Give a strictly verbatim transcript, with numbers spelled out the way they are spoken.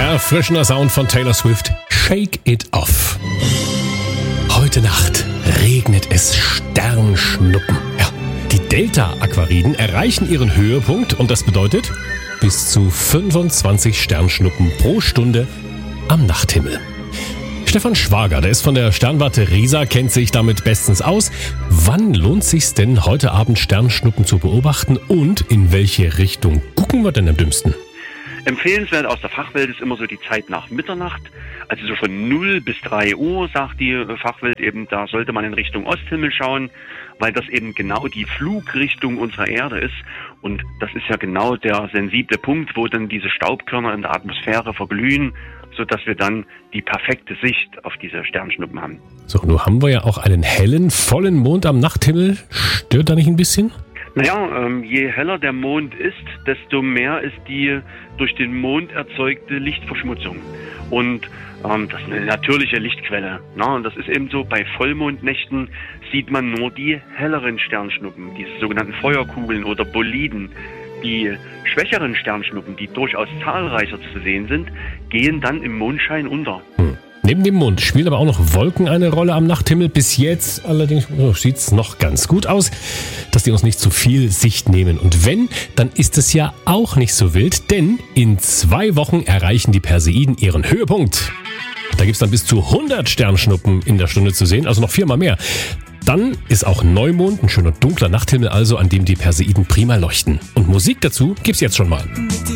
Erfrischender Sound von Taylor Swift. Shake it off. Heute Nacht regnet es Sternschnuppen. Ja, die Delta-Aquariden erreichen ihren Höhepunkt und das bedeutet bis zu fünfundzwanzig Sternschnuppen pro Stunde am Nachthimmel. Stefan Schwager, der ist von der Sternwarte Risa, kennt sich damit bestens aus. Wann lohnt es sich denn heute Abend Sternschnuppen zu beobachten und in welche Richtung gucken wir denn am dümmsten? Empfehlenswert aus der Fachwelt ist immer so die Zeit nach Mitternacht, also so von null bis drei Uhr, sagt die Fachwelt eben, da sollte man in Richtung Osthimmel schauen, weil das eben genau die Flugrichtung unserer Erde ist und das ist ja genau der sensible Punkt, wo dann diese Staubkörner in der Atmosphäre verglühen, sodass wir dann die perfekte Sicht auf diese Sternschnuppen haben. So, nun haben wir ja auch einen hellen, vollen Mond am Nachthimmel. Stört da nicht ein bisschen? Naja, ähm, je heller der Mond ist, desto mehr ist die durch den Mond erzeugte Lichtverschmutzung. Und ähm, das ist eine natürliche Lichtquelle. Na? Und das ist eben so, bei Vollmondnächten sieht man nur die helleren Sternschnuppen, diese sogenannten Feuerkugeln oder Boliden. Die schwächeren Sternschnuppen, die durchaus zahlreicher zu sehen sind, gehen dann im Mondschein unter. Hm. Neben dem Mond spielen aber auch noch Wolken eine Rolle am Nachthimmel. Bis jetzt allerdings oh, sieht es noch ganz gut aus, dass die uns nicht zu viel Sicht nehmen. Und wenn, dann ist es ja auch nicht so wild, denn in zwei Wochen erreichen die Perseiden ihren Höhepunkt. Da gibt es dann bis zu hundert Sternschnuppen in der Stunde zu sehen, also noch viermal mehr. Dann ist auch Neumond, ein schöner dunkler Nachthimmel also, an dem die Perseiden prima leuchten. Und Musik dazu gibt's jetzt schon mal.